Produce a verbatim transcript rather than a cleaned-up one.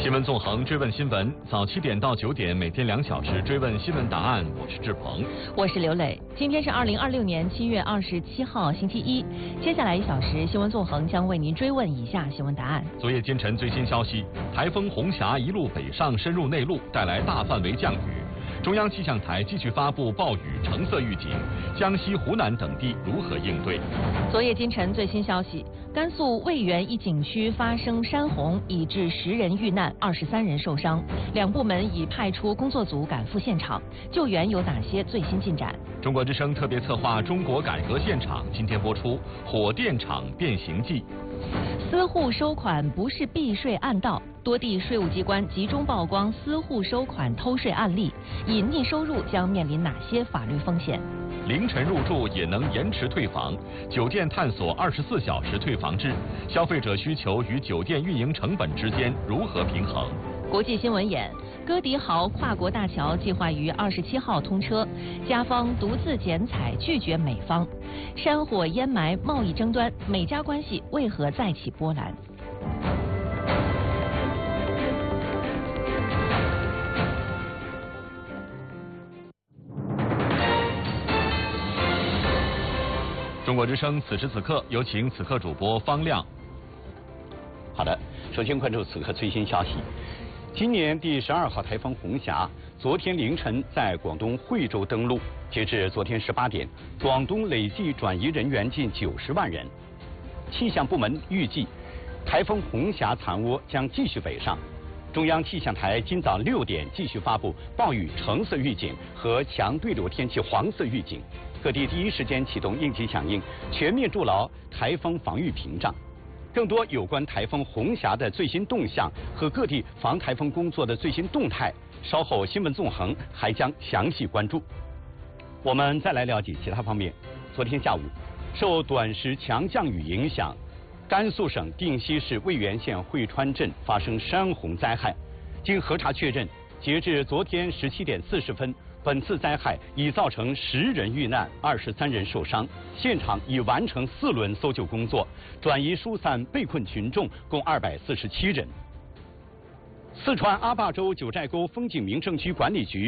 新闻纵横追问新闻，早七点到九点，每天两小时追问新闻答案。我是志鹏， 我是刘磊。今天是二零二六年七月二十七号，星期一。接下来一小时，新闻纵横将为您追问以下新闻答案。 昨夜今晨最新消息，台风红霞一路北上，深入内陆，带来大范围降雨。中央气象台继续发布暴雨橙色预警，江西、湖南等地如何应对？ 昨夜今晨最新消息，甘肃渭源一景区发生山洪，已致十人遇难，二十三人受伤。两部门已派出工作组赶赴现场，救援有哪些最新进展？ 中国之声特别策划《中国改革现场》今天播出《火电厂变形记》。 私户收款不是避税暗道，多地税务机关集中曝光私户收款偷税案例，隐匿收入将面临哪些法律风险？ 凌晨入住也能延迟退房，酒店探索二十四小时退房制，消费者需求与酒店运营成本之间如何平衡？ 国际新闻眼，哥迪豪跨国大桥计划于二十七号通车，加方独自剪彩拒绝美方。山火烟霾贸易争端，美加关系为何再起波澜？ 中国之声此时此刻有请此刻主播方亮。 好的，首先关注此刻最新消息。今年第十二号台风红霞昨天凌晨在广东惠州登陆，截至昨天十八点，广东累计转移人员近九十万人。气象部门预计，台风红霞残涡将继续北上。中央气象台今早六点继续发布暴雨橙色预警和强对流天气黄色预警，各地第一时间启动应急响应，全面筑牢台风防御屏障。更多有关台风红霞的最新动向和各地防台风工作的最新动态，稍后新闻纵横还将详细关注。我们再来了解其他方面。昨天下午，受短时强降雨影响，甘肃省定西市渭源县汇川镇发生山洪灾害。经核查确认，截至昨天十七点四十分，本次灾害已造成十人遇难，二十三人受伤。现场已完成四轮搜救工作，转移疏散被困群众共二百四十七人。四川阿坝州九寨沟风景名胜区管理局